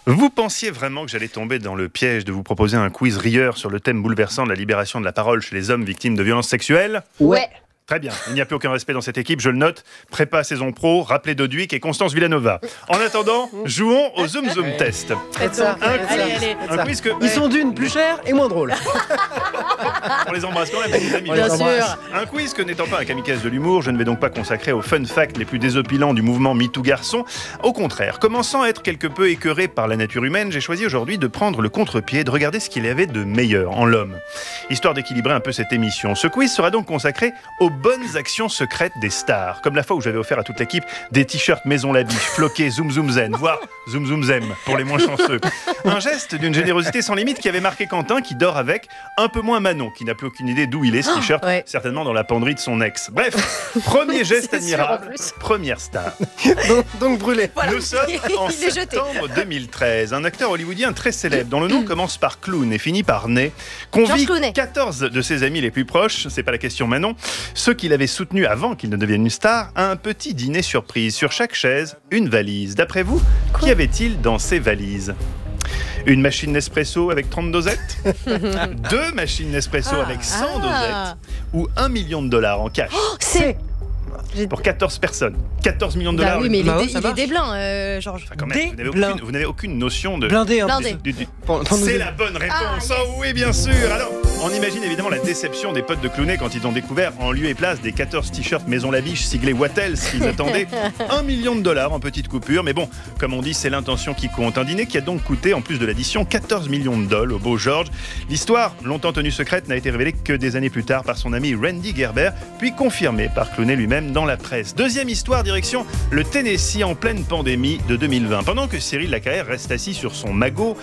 Vous pensiez vraiment que j'allais tomber dans le piège de vous proposer un quiz rieur sur le thème bouleversant de la libération de la parole chez les hommes victimes de violences sexuelles ? Ouais. Très bien, il n'y a plus aucun respect dans cette équipe, je le note. Prépa saison pro, rappelez Doduic et Constance Villanova. En attendant, jouons au Zoom Zoom Test. Faites ça. Un quiz que... Ils sont d'une, plus cher et moins drôle. On les embrasse quand même, les amis. Bien sûr. Un quiz que n'étant pas un kamikaze de l'humour, je ne vais donc pas consacrer aux fun facts les plus désopilants du mouvement MeToo Garçon. Au contraire, commençant à être quelque peu écœuré par la nature humaine, j'ai choisi aujourd'hui de prendre le contre-pied et de regarder ce qu'il y avait de meilleur en l'homme. Histoire d'équilibrer un peu cette émission, ce quiz sera donc consacré aux bonnes actions secrètes des stars. Comme la fois où j'avais offert à toute l'équipe des t-shirts Maison Labiche, floqués Zoom Zoom Zen, voire Zoom Zoom Zem pour les moins chanceux. Un geste d'une générosité sans limite qui avait marqué Quentin, qui dort avec, un peu moins Manon, qui n'a plus aucune idée d'où il est ce t-shirt, certainement dans la penderie de son ex. Bref, premier geste admirable, première star. donc brûlé. Voilà. Nous sommes en septembre 2013. Un acteur hollywoodien très célèbre, dont le nom commence par Clown et finit par Nez, convie 14 de ses amis les plus proches, c'est pas la question Manon, ceux qui l'avaient soutenu avant qu'il ne devienne une star, à un petit dîner surprise. Sur chaque chaise, une valise. D'après vous, qu'y avait-il dans ces valises ? Une machine Nespresso avec 30 dosettes, 2 machines Nespresso avec 100 dosettes, ou $1 million en cash. C'est... Pour 14 personnes. 14 millions de dollars. oui, mais il ça est marche. des blancs, Georges. Enfin, quand même, vous n'avez aucune notion de... Blindé, hein. Blindé. C'est la bonne réponse. Oh oui, bien sûr. Alors, on imagine évidemment la déception des potes de Clooney quand ils ont découvert en lieu et place des 14 t-shirts Maison Labiche siglés Wattels. Ils attendaient $1 million en petites coupures. Mais bon, comme on dit, c'est l'intention qui compte. Un dîner qui a donc coûté, en plus de l'addition, $14 millions au beau George. L'histoire, longtemps tenue secrète, n'a été révélée que des années plus tard par son ami Randy Gerber, puis confirmée par Clooney lui-même dans la presse. Deuxième histoire, direction le Tennessee en pleine pandémie de 2020. Pendant que Cyril Lacarrère reste assis sur son magot